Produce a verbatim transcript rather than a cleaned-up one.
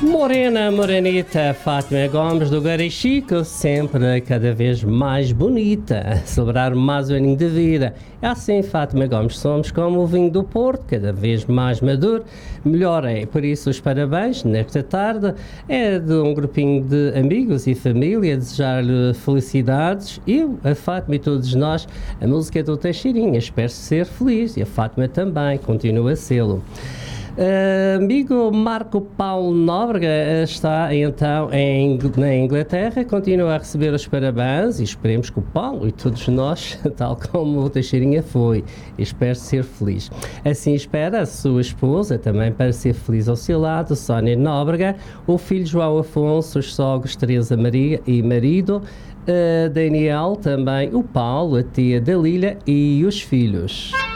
Morena, morenita, Fátima Gomes do Garichico, sempre cada vez mais bonita, a celebrar mais um aninho de vida. É assim, Fátima Gomes, somos como o vinho do Porto, cada vez mais maduro, melhor é. Por isso, os parabéns nesta tarde é de um grupinho de amigos e família, desejar-lhe felicidades. Eu, a Fátima e todos nós, a música do Teixeirinha, espero ser feliz e a Fátima também, continua a sê-lo. Uh, amigo Marco Paulo Nóbrega está então em, na Inglaterra, continua a receber os parabéns e esperemos que o Paulo e todos nós, tal como o Teixeirinha foi, espero ser feliz. Assim espera a sua esposa também para ser feliz ao seu lado, Sónia Nóbrega, o filho João Afonso, os sogros Teresa Maria e marido, uh, Daniel, também o Paulo, a tia Dalília e os filhos.